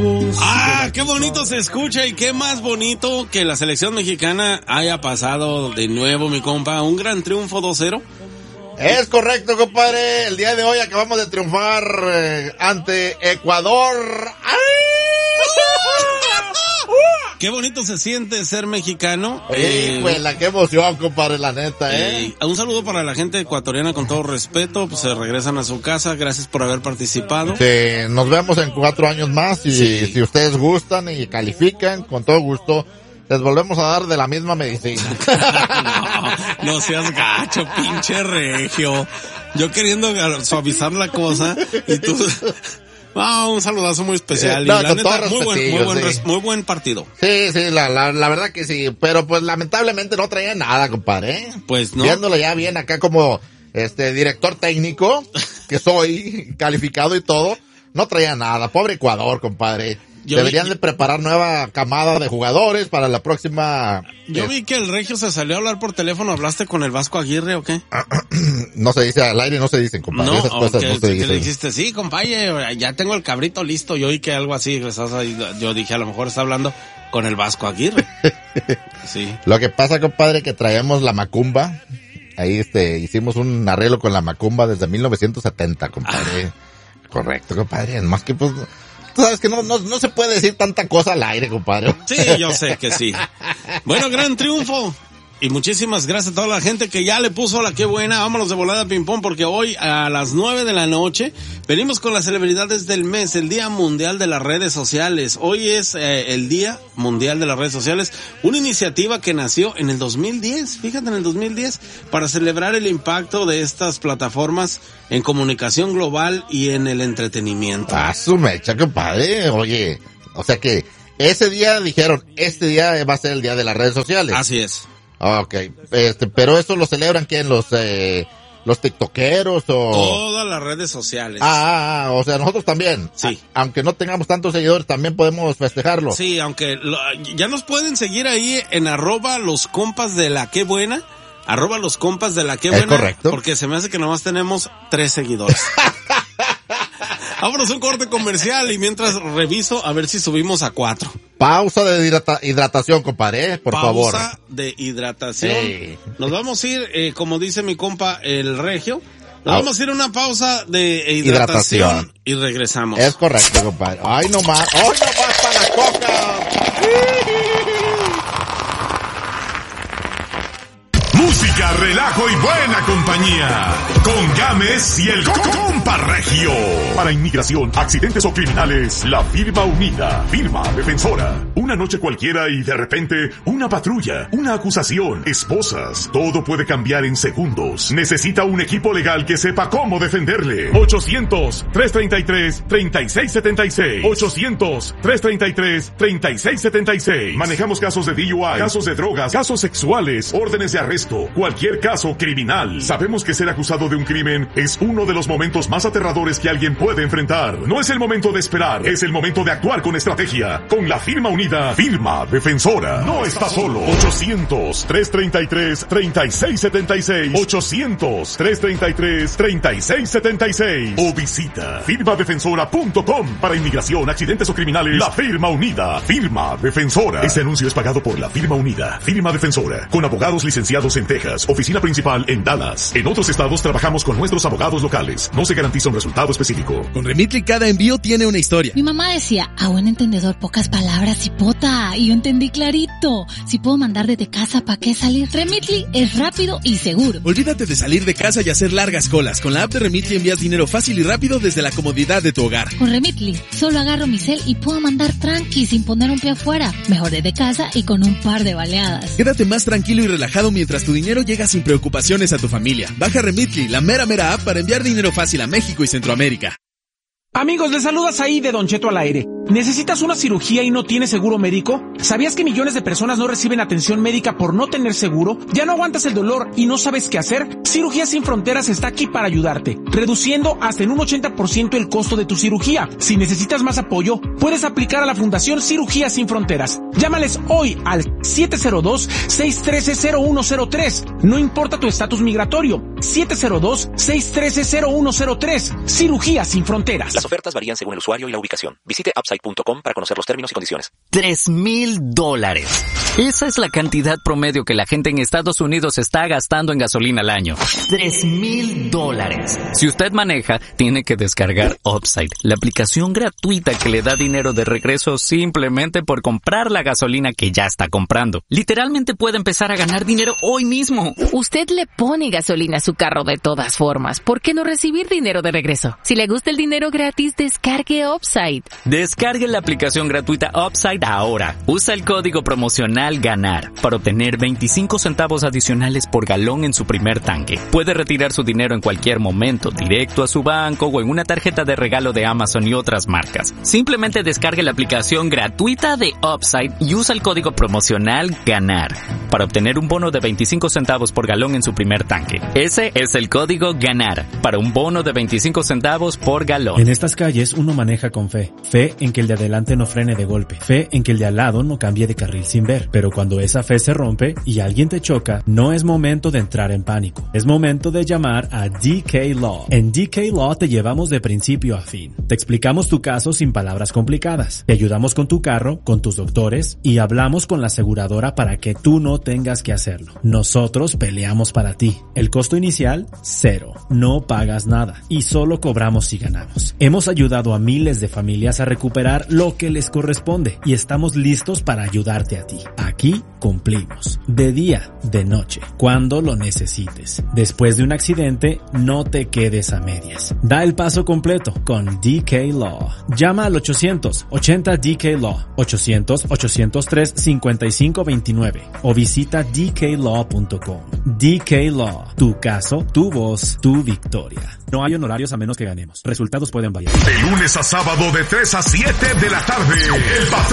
voz. ¡Ah, qué bonito se escucha! Y qué más bonito que la selección mexicana haya pasado de nuevo, mi compa, un gran triunfo 2-0. Es correcto, compadre. El día de hoy acabamos de triunfar ante Ecuador. ¡Ay! Qué bonito se siente ser mexicano. Pues qué emoción, compadre, la neta, Un saludo para la gente ecuatoriana, con todo respeto, pues se regresan a su casa, gracias por haber participado. Sí, nos vemos en 4 años más y si ustedes gustan y califican, con todo gusto, les volvemos a dar de la misma medicina. No seas gacho, pinche regio. Yo queriendo suavizar la cosa y tú... un saludazo muy especial. No, y la neta, muy buen partido. Sí, la verdad que sí. Pero pues lamentablemente no traía nada, compadre. Pues no. Viéndolo ya bien acá como director técnico, que soy, calificado y todo, no traía nada. Pobre Ecuador, compadre. Deberían de preparar nueva camada de jugadores para la próxima. Yo vi que el regio se salió a hablar por teléfono. ¿Hablaste con el Vasco Aguirre o qué? No se dice al aire, no se dicen, compadre. No, esas cosas no se dicen. Que le dijiste, sí, compadre, ya tengo el cabrito listo. Yo oí que algo así, yo dije, a lo mejor está hablando con el Vasco Aguirre. Sí. Lo que pasa, compadre, que traemos la macumba. Ahí hicimos un arreglo con la macumba desde 1970, compadre. Correcto, compadre. Más que pues... Tú sabes que no se puede decir tanta cosa al aire, compadre. Sí, yo sé que sí. Bueno, gran triunfo. Y muchísimas gracias a toda la gente que ya le puso la qué buena. Vámonos de volada ping pong, porque hoy a las 9 de la noche venimos con las celebridades del mes, el Día Mundial de las Redes Sociales. Hoy es el Día Mundial de las Redes Sociales, una iniciativa que nació en el 2010, fíjate, en el 2010, para celebrar el impacto de estas plataformas en comunicación global y en el entretenimiento. Su mecha, compadre. Oye, o sea que ese día dijeron, este día va a ser el Día de las Redes Sociales. Así es. Okay, pero eso lo celebran ¿quién? Los tiktokeros o... Todas las redes sociales. O sea, nosotros también. Sí. Aunque no tengamos tantos seguidores, también podemos festejarlo. Sí, aunque ya nos pueden seguir ahí en @loscompas de la qué buena. @loscompas de la qué buena. Es correcto. Porque se me hace que nomás tenemos 3 seguidores. Vámonos a un corte comercial y mientras reviso a ver si subimos a 4. Pausa de hidratación, compadre, por favor. Pausa de hidratación. Sí. Nos vamos a ir, como dice mi compa el regio, vamos a ir a una pausa de hidratación y regresamos. Es correcto, compadre. ¡Ay, no más para la coca! Música, relajo y buena compañía. Con Gámez y el compa regio. Para inmigración, accidentes o criminales, la firma unida. Firma defensora. Una noche cualquiera y de repente una patrulla, una acusación, esposas. Todo puede cambiar en segundos. Necesita un equipo legal que sepa cómo defenderle. 800-333-3676. 800-333-3676. Manejamos casos de DUI, casos de drogas, casos sexuales, órdenes de arresto, cualquier caso criminal. Sabemos que ser acusado de un crimen es uno de los momentos más aterradores que alguien puede enfrentar. No es el momento de esperar, es el momento de actuar con estrategia. Con la firma unida, firma defensora. No está solo. 800-333-3676. 800-333-3676. O visita firmadefensora.com. Para inmigración, accidentes o criminales, la firma unida, firma defensora. Este anuncio es pagado por la firma unida, firma defensora, con abogados licenciados en Texas, oficina principal en Dallas. En otros estados trabajamos con nuestros abogados locales. No se garantiza un resultado específico. Con Remitly cada envío tiene una historia. Mi mamá decía, a buen entendedor pocas palabras, cipota. Y yo entendí clarito. Si puedo mandar desde casa, ¿para qué salir? Remitly es rápido y seguro. Olvídate de salir de casa y hacer largas colas. Con la app de Remitly envías dinero fácil y rápido desde la comodidad de tu hogar. Con Remitly, solo agarro mi cel y puedo mandar tranqui sin poner un pie afuera. Mejor desde casa y con un par de baleadas. Quédate más tranquilo y relajado mientras tu dinero llega sin preocupaciones a tu familia. Baja Remitly, la mera app para enviar dinero fácil a México y Centroamérica. Amigos, les saludas ahí de Don Cheto al aire. ¿Necesitas una cirugía y no tienes seguro médico? ¿Sabías que millones de personas no reciben atención médica por no tener seguro? ¿Ya no aguantas el dolor y no sabes qué hacer? Cirugías Sin Fronteras está aquí para ayudarte, reduciendo hasta en un 80% el costo de tu cirugía. Si necesitas más apoyo, puedes aplicar a la Fundación Cirugías Sin Fronteras. Llámales hoy al 702-613-0103. No importa tu estatus migratorio. 702-613-0103. Cirugías Sin Fronteras. Las ofertas varían según el usuario y la ubicación. Visite upside.com para conocer los términos y condiciones. $3,000. Esa es la cantidad promedio que la gente en Estados Unidos está gastando en gasolina al año. $3,000. Si usted maneja, tiene que descargar Upside, la aplicación gratuita que le da dinero de regreso simplemente por comprar la gasolina que ya está comprando. Literalmente puede empezar a ganar dinero hoy mismo. Usted le pone gasolina a su carro de todas formas. ¿Por qué no recibir dinero de regreso? Si le gusta el dinero gratis, descargue Upside. Descargue la aplicación gratuita Upside ahora. Usa el código promocional GANAR para obtener 25 centavos adicionales por galón en su primer tanque. Puede retirar su dinero en cualquier momento, directo a su banco o en una tarjeta de regalo de Amazon y otras marcas. Simplemente descargue la aplicación gratuita de Upside y usa el código promocional GANAR para obtener un bono de 25 centavos por galón en su primer tanque. Ese es el código GANAR para un bono de 25 centavos por galón. En estas calles uno maneja con fe. Fe en que el de adelante no frene de golpe. Fe en que el de al lado no cambie de carril sin ver. Pero cuando esa fe se rompe y alguien te choca, no es momento de entrar en pánico. Es momento de llamar a DK Law. En DK Law te llevamos de principio a fin. Te explicamos tu caso sin palabras complicadas. Te ayudamos con tu carro, con tus doctores y hablamos con la aseguradora para que tú no tengas que hacerlo. Nosotros peleamos para ti. El costo inicial, 0. No pagas nada y solo cobramos si ganamos. Hemos ayudado a miles de familias a recuperar lo que les corresponde y estamos listos para ayudarte a ti. Aquí cumplimos. De día, de noche, cuando lo necesites. Después de un accidente, no te quedes a medias. Da el paso completo con DK Law. Llama al 800-80-DK-LAW, 800-803-5529 o visita dklaw.com. DK Law. Tu caso, tu voz, tu victoria. No hay honorarios a menos que ganemos. Resultados pueden variar. De lunes a sábado de 3 a 7 de la tarde. El patrón